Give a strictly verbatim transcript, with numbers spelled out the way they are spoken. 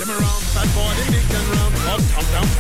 them around, fat body big and round. Up, down, down,